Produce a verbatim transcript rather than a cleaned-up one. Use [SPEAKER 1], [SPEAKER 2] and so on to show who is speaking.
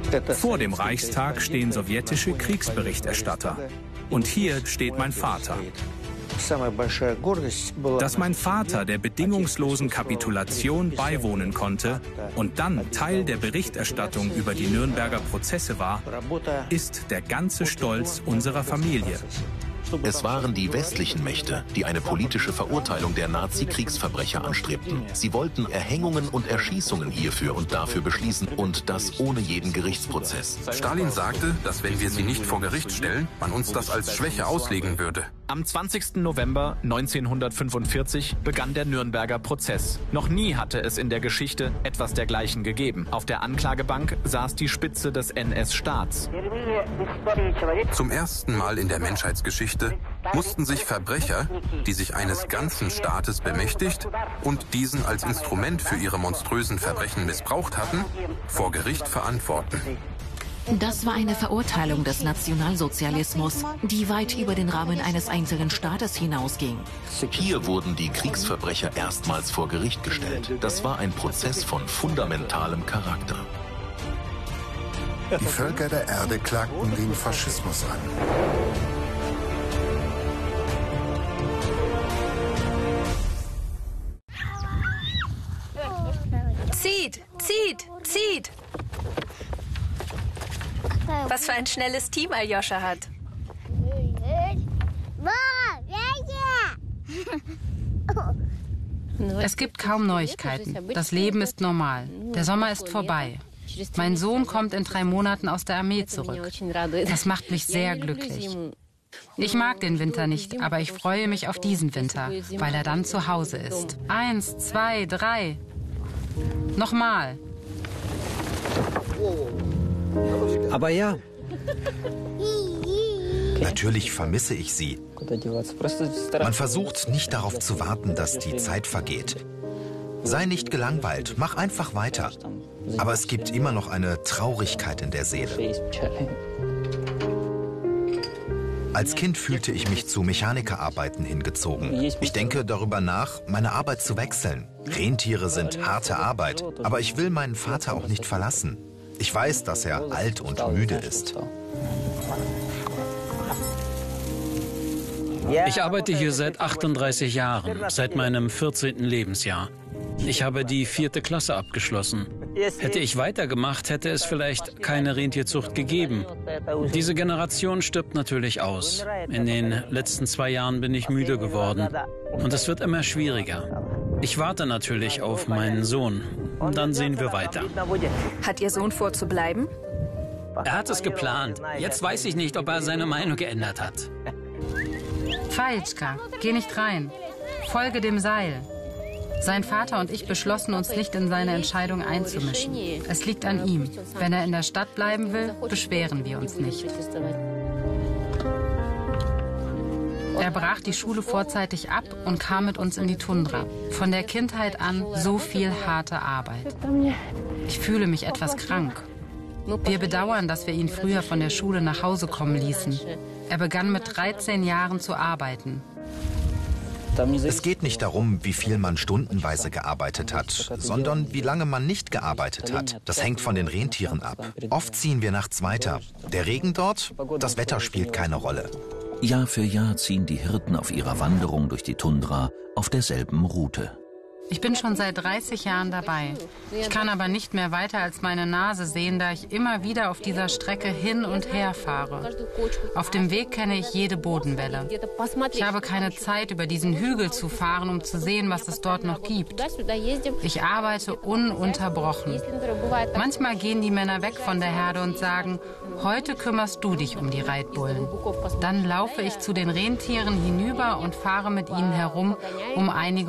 [SPEAKER 1] Vor dem Reichstag stehen sowjetische Kriegsberichterstatter. Und hier steht mein Vater. Dass mein Vater der bedingungslosen Kapitulation beiwohnen konnte und dann Teil der Berichterstattung über die Nürnberger Prozesse war, ist der ganze Stolz unserer Familie.
[SPEAKER 2] Es waren die westlichen Mächte, die eine politische Verurteilung der Nazi-Kriegsverbrecher anstrebten. Sie wollten Erhängungen und Erschießungen hierfür und dafür beschließen und das ohne jeden Gerichtsprozess.
[SPEAKER 3] Stalin sagte, dass wenn wir sie nicht vor Gericht stellen, man uns das als Schwäche auslegen würde.
[SPEAKER 4] Am zwanzigsten November neunzehnhundertfünfundvierzig begann der Nürnberger Prozess. Noch nie hatte es in der Geschichte etwas dergleichen gegeben. Auf der Anklagebank saß die Spitze des N S-Staats.
[SPEAKER 3] Zum ersten Mal in der Menschheitsgeschichte mussten sich Verbrecher, die sich eines ganzen Staates bemächtigt und diesen als Instrument für ihre monströsen Verbrechen missbraucht hatten, vor Gericht verantworten.
[SPEAKER 5] Das war eine Verurteilung des Nationalsozialismus, die weit über den Rahmen eines einzelnen Staates hinausging.
[SPEAKER 2] Hier wurden die Kriegsverbrecher erstmals vor Gericht gestellt. Das war ein Prozess von fundamentalem Charakter.
[SPEAKER 6] Die Völker der Erde klagten den Faschismus an.
[SPEAKER 7] Zieht, zieht, zieht! Was für ein schnelles Team Aljoscha hat.
[SPEAKER 8] Es gibt kaum Neuigkeiten. Das Leben ist normal. Der Sommer ist vorbei. Mein Sohn kommt in drei Monaten aus der Armee zurück. Das macht mich sehr glücklich. Ich mag den Winter nicht, aber ich freue mich auf diesen Winter, weil er dann zu Hause ist. Eins, zwei, drei. Nochmal.
[SPEAKER 9] Aber ja.
[SPEAKER 10] Natürlich vermisse ich sie. Man versucht nicht darauf zu warten, dass die Zeit vergeht. Sei nicht gelangweilt, mach einfach weiter. Aber es gibt immer noch eine Traurigkeit in der Seele. Als Kind fühlte ich mich zu Mechanikerarbeiten hingezogen. Ich denke darüber nach, meine Arbeit zu wechseln. Rentiere sind harte Arbeit, aber ich will meinen Vater auch nicht verlassen. Ich weiß, dass er alt und müde ist.
[SPEAKER 11] Ich arbeite hier seit achtunddreißig Jahren, seit meinem vierzehnten Lebensjahr. Ich habe die vierte Klasse abgeschlossen. Hätte ich weitergemacht, hätte es vielleicht keine Rentierzucht gegeben. Diese Generation stirbt natürlich aus. In den letzten zwei Jahren bin ich müde geworden. Und es wird immer schwieriger. Ich warte natürlich auf meinen Sohn. Und dann sehen wir weiter.
[SPEAKER 7] Hat Ihr Sohn vor zu bleiben?
[SPEAKER 11] Er hat es geplant. Jetzt weiß ich nicht, ob er seine Meinung geändert hat.
[SPEAKER 8] Faitschka, geh nicht rein. Folge dem Seil. Sein Vater und ich beschlossen, uns nicht in seine Entscheidung einzumischen. Es liegt an ihm. Wenn er in der Stadt bleiben will, beschweren wir uns nicht. Er brach die Schule vorzeitig ab und kam mit uns in die Tundra. Von der Kindheit an so viel harte Arbeit. Ich fühle mich etwas krank. Wir bedauern, dass wir ihn früher von der Schule nach Hause kommen ließen. Er begann mit dreizehn Jahren zu arbeiten.
[SPEAKER 10] Es geht nicht darum, wie viel man stundenweise gearbeitet hat, sondern wie lange man nicht gearbeitet hat. Das hängt von den Rentieren ab. Oft ziehen wir nachts weiter. Der Regen dort, das Wetter spielt keine Rolle.
[SPEAKER 2] Jahr für Jahr ziehen die Hirten auf ihrer Wanderung durch die Tundra auf derselben Route.
[SPEAKER 8] Ich bin schon seit dreißig Jahren dabei. Ich kann aber nicht mehr weiter als meine Nase sehen, da ich immer wieder auf dieser Strecke hin und her fahre. Auf dem Weg kenne ich jede Bodenwelle. Ich habe keine Zeit, über diesen Hügel zu fahren, um zu sehen, was es dort noch gibt. Ich arbeite ununterbrochen. Manchmal gehen die Männer weg von der Herde und sagen, heute kümmerst du dich um die Reitbullen. Dann laufe ich zu den Rentieren hinüber und fahre mit ihnen herum, um einige